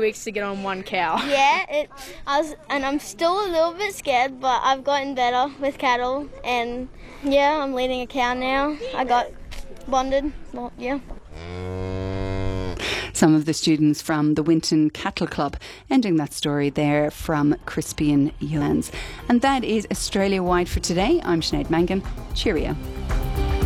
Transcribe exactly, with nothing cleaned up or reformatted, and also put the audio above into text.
weeks to get on one cow. Yeah, it, I was, and I'm still a little bit scared, but I've gotten better with cattle, and yeah, I'm leading a cow now. I got bonded, well, yeah. Some of the students from the Winton Cattle Club, ending that story there from Crispian Ewlands. And that is Australia Wide for today. I'm Sinead Mangan. Cheerio.